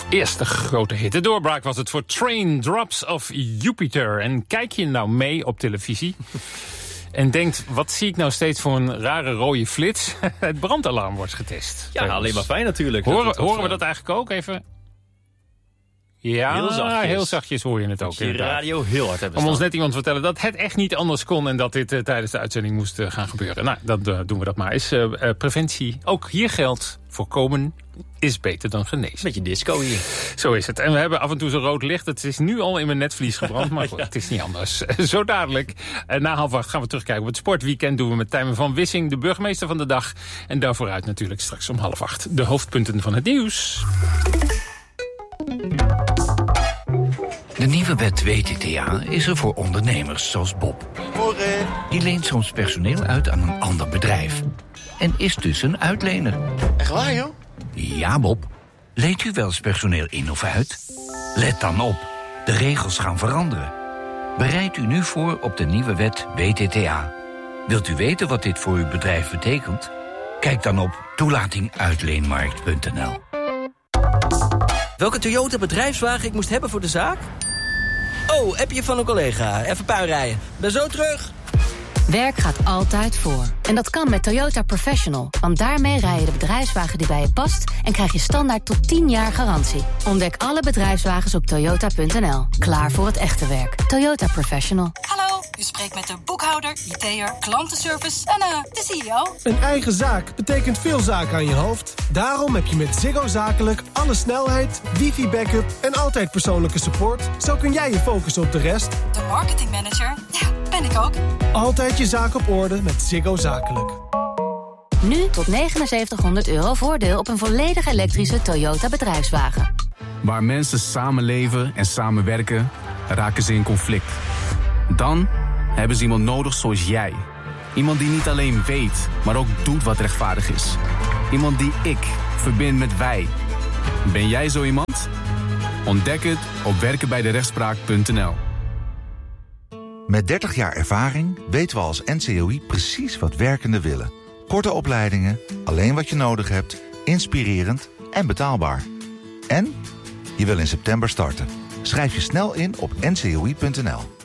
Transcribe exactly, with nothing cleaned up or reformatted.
Eerste grote hit. De doorbraak was het voor Train Drops of Jupiter. En kijk je nou mee op televisie en denkt, wat zie ik nou steeds voor een rare rode flits? Het brandalarm wordt getest. Ja, alleen maar fijn natuurlijk. Horen, dat, dat, horen we dat eigenlijk ook even? Ja, heel zachtjes. heel zachtjes hoor je het ook. Je radio heel hard hebben Om staan. ons net iemand te vertellen dat het echt niet anders kon en dat dit uh, tijdens de uitzending moest uh, gaan gebeuren. Nou, dan uh, doen we dat maar eens. Uh, uh, preventie, ook hier geldt, voorkomen is beter dan genezen. Beetje disco hier. Zo is het. En we hebben af en toe zo'n rood licht. Het is nu al in mijn netvlies gebrand, maar goed, ja. Het is niet anders. Zo dadelijk, na half acht gaan we terugkijken op het sportweekend. Doen we met Tijmen van Wissing, de burgemeester van de dag. En daarvooruit natuurlijk straks om half acht de hoofdpunten van het nieuws. De nieuwe wet W T T A is er voor ondernemers zoals Bob. Morgen. Die leent soms personeel uit aan een ander bedrijf. En is dus een uitlener. Echt waar, joh? Ja, Bob. Leent u wel eens personeel in of uit? Let dan op. De regels gaan veranderen. Bereid u nu voor op de nieuwe wet W T T A. Wilt u weten wat dit voor uw bedrijf betekent? Kijk dan op toelating uitleenmarkt punt n l. Welke Toyota bedrijfswagen ik moest hebben voor de zaak? Oh, appje van een collega. Even puinrijden. Ben zo terug. Werk gaat altijd voor. En dat kan met Toyota Professional. Want daarmee rij je de bedrijfswagen die bij je past en krijg je standaard tot tien jaar garantie. Ontdek alle bedrijfswagens op toyota punt n l. Klaar voor het echte werk. Toyota Professional. Hallo, u spreekt met de boekhouder, I T'er, klantenservice en uh, de C E O. Een eigen zaak betekent veel zaken aan je hoofd. Daarom heb je met Ziggo Zakelijk alle snelheid, wifi-backup en altijd persoonlijke support. Zo kun jij je focussen op de rest. De marketingmanager, ja, ben ik ook. Altijd je zaak op orde met Ziggo Zakelijk. Nu tot negenenzeventighonderd euro voordeel op een volledig elektrische Toyota bedrijfswagen. Waar mensen samenleven en samenwerken, raken ze in conflict. Dan hebben ze iemand nodig zoals jij. Iemand die niet alleen weet, maar ook doet wat rechtvaardig is. Iemand die ik verbind met wij. Ben jij zo iemand? Ontdek het op werken bij de rechtspraak punt n l. Met dertig jaar ervaring weten we als N C O I precies wat werkenden willen. Korte opleidingen, alleen wat je nodig hebt, inspirerend en betaalbaar. En je wil in september starten. Schrijf je snel in op n c o i punt n l.